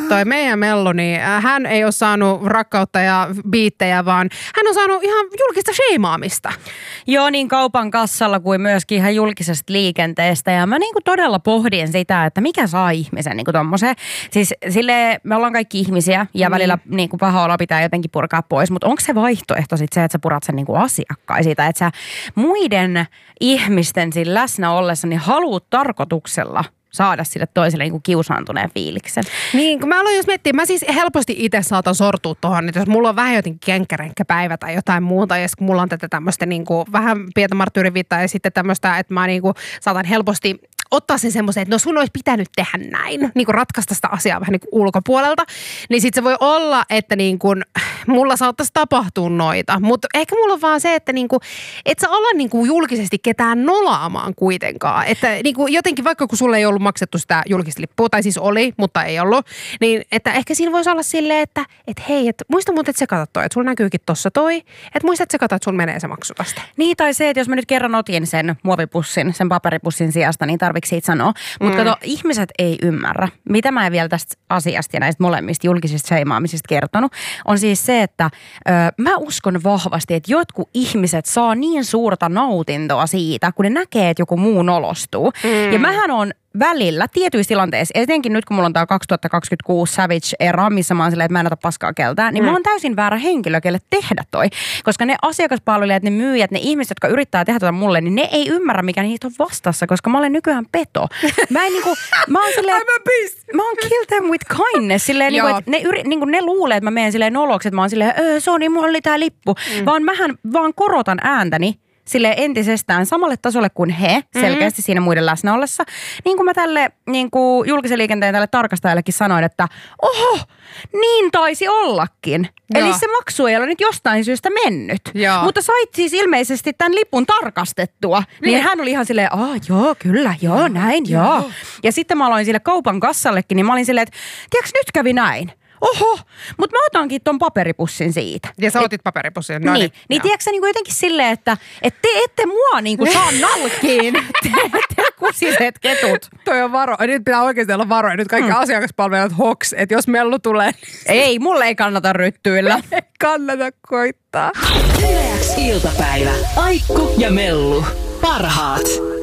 toi meidän Mellu, niin hän ei ole saanut rakkautta ja biittejä, vaan hän on saanut ihan julkista sheimaamista. Joo, niin kaupan kassalla kuin myöskin ihan julkisesta liikenteestä. Ja mä niinku todella pohdin sitä, että mikä saa ihmisen niinku tommoseen. Siis silleen, me ollaan kaikki ihmisiä ja välillä niinku paha olo pitää jotenkin purkaa pois. Mutta onko se vaihtoehto sitten se, että sä purat sen niinku asiakkaan siitä, että sä muiden ihmisten siinä läsnä ollessa niin haluut tarkoituksella saada sille toiselle niin kiusaantuneen fiiliksen. Niin, kun mä aloin jos miettiä, mä siis helposti itse saatan sortua tuohon, että jos mulla on vähän jotenkin kenkkärenkkäpäivä tai jotain muuta, ja kun mulla on tätä tämmöistä niin kuin, vähän pientä marttyyriviittaa ja sitten tämmöistä, että mä niin kuin, saatan helposti ottaa sen semmoisen, että no sun olisi pitänyt tehdä näin, niin kuin ratkaista sitä asiaa vähän niin kuin ulkopuolelta, niin sitten se voi olla, että niin kuin, mulla saattaisi tapahtua noita, mutta ehkä mulla on vaan se, että niin kuin, et sä ala niin kuin julkisesti ketään nolaamaan kuitenkaan, että niin kuin jotenkin vaikka kun sulle ei ollut maksettu sitä julkista lippua, tai siis oli, mutta ei ollut, niin että ehkä siinä voisi olla silleen, että hei, et muista muuten, että sä katot toi, että sulla näkyykin tossa toi, että muista, että sä katot, että sulla menee se maksu tästä. Niin, tai se, että jos mä nyt kerran otin sen muovipussin, sen paperipussin sijasta, niin tarvitsi siitä sanoa. Mutta kato, ihmiset ei ymmärrä. Mitä mä en vielä tästä asiasta ja näistä molemmista julkisista sheimaamisista kertonut, on siis se, että mä uskon vahvasti, että jotkut ihmiset saa niin suurta nautintoa siitä, kun ne näkee, että joku muu nolostuu. Ja mähän on välillä tietyissä tilanteissa, etenkin nyt kun mulla on tää 2026 Savage-era, missä mä oon silleen, että mä en ota paskaa keltään, niin mä oon täysin väärä henkilö, kelle tehdä toi. Koska ne asiakaspalvelijat, ne myyjät, ne ihmiset, jotka yrittää tehdä tota mulle, niin ne ei ymmärrä, mikä niitä on vastassa, koska mä olen nykyään peto. Mä en niinku, mä oon silleen, mä oon kill them with kindness, silleen niinku, että ne luulee, että mä menen silleen noloksi, että mä oon silleen, Sony, mulla oli tää lippu. Vaan korotan ääntäni silleen entisestään samalle tasolle kuin he, selkeästi siinä muiden läsnä ollessa. Niin kuin mä tälle niin kuin julkisen liikenteen tälle tarkastajallekin sanoin, että oho, niin taisi ollakin. Joo. Eli se maksu ei ole nyt jostain syystä mennyt. Joo. Mutta sait siis ilmeisesti tämän lipun tarkastettua. Niin hän oli ihan silleen, joo, kyllä, joo, näin, joo. Ja sitten mä aloin sille kaupan kassallekin, niin mä olin silleen, että tiedätkö nyt kävi näin? Oho, mutta mä otankin ton paperipussin siitä. Ja sä otit paperipussin. No niin tiedätkö sä niinku jotenkin silleen, että te ette mua niinku saa nalkiin. Te kusiset ketut. Toi on varo. Nyt pitää oikeasti olla varo. Nyt kaikki asiakaspalvelijat hoks, että jos Mellu tulee. Ei, mulle ei kannata ryttyillä. Ei kannata koittaa. Iltapäivä. Aikku ja Mellu. Parhaat.